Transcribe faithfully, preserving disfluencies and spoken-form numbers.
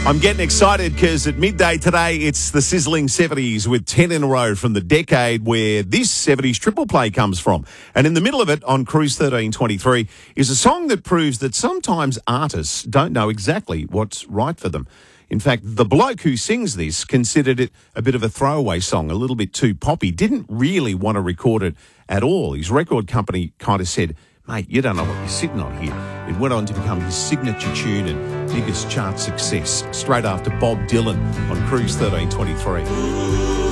I'm getting excited because at midday today, it's the sizzling seventies with ten in a row from the decade where this seventies triple play comes from. And in the middle of it on Cruise thirteen twenty-three is a song that proves that sometimes artists don't know exactly what's right for them. In fact, the bloke who sings this considered it a bit of a throwaway song, a little bit too poppy, didn't really want to record it at all. His record company kind of said, mate, you don't know what you're sitting on here. It went on to become his signature tune and biggest chart success straight after Bob Dylan on Cruise thirteen twenty-three.